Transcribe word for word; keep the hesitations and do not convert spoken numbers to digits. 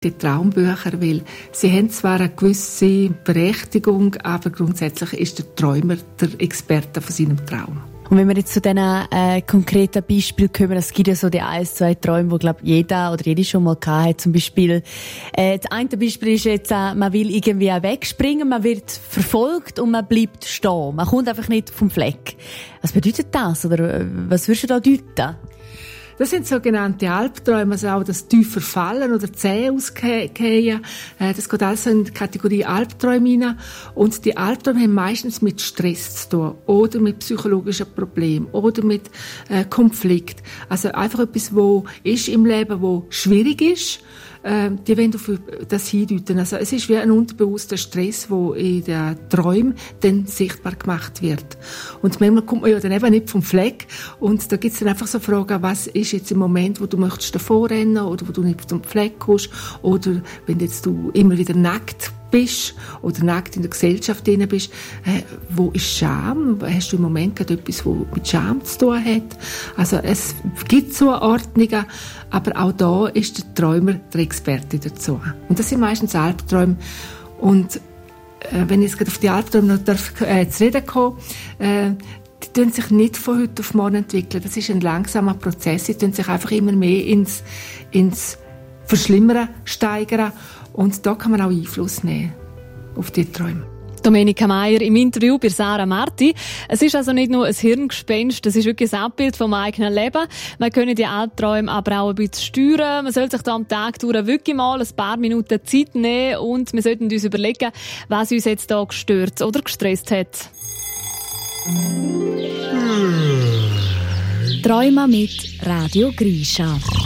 die Traumbücher, weil sie haben zwar eine gewisse Berechtigung, aber grundsätzlich ist der Träumer der Experte von seinem Traum. Und wenn wir jetzt zu diesen äh, konkreten Beispielen kommen, es gibt ja so die ein, zwei Träume, die, glaube jeder oder jede schon mal gehabt hat. Zum Beispiel, äh, das eine Beispiel ist jetzt, äh, man will irgendwie wegspringen, man wird verfolgt und man bleibt stehen. Man kommt einfach nicht vom Fleck. Was bedeutet das? Oder was würdest du da deuten? Das sind sogenannte Albträume, also auch das tiefer Fallen oder Zähne ausgehen. Das geht also in die Kategorie Albträume hinein. Und die Albträume haben meistens mit Stress zu tun oder mit psychologischen Problemen oder mit äh, Konflikt. Also einfach etwas, wo ist im Leben, wo schwierig ist. Äh, die wollen auf das hindeuten. Also es ist wie ein unterbewusster Stress, der in den Träumen dann sichtbar gemacht wird. Und manchmal kommt man ja dann eben nicht vom Fleck. Und da gibt es dann einfach so Fragen, was ist jetzt im Moment, wo du möchtest davor rennen oder wo du nicht vom Fleck kommst oder wenn jetzt du immer wieder nackt bist oder nackt in der Gesellschaft drin bist, äh, wo ist Scham? Hast du im Moment gerade etwas, was mit Scham zu tun hat? Also es gibt so Ordnungen, aber auch da ist der Träumer der Experte dazu. Und das sind meistens Albträume. Und äh, wenn ich jetzt gerade auf die Albträume noch darf, äh, zu reden komme, äh, die tun sich nicht von heute auf morgen entwickeln. Das ist ein langsamer Prozess. Sie tun sich einfach immer mehr ins, ins Verschlimmern steigern. Und da kann man auch Einfluss nehmen auf die Träume. Domenica Meier im Interview bei Sarah Marti. Es ist also nicht nur ein Hirngespenst, es ist wirklich ein Abbild vom eigenen Leben. Man kann die Albträume aber auch ein bisschen steuern. Man sollte sich da am Tag durch wirklich mal ein paar Minuten Zeit nehmen und wir sollten uns überlegen, was uns jetzt da gestört oder gestresst hat. Träume mit Radio Grisha.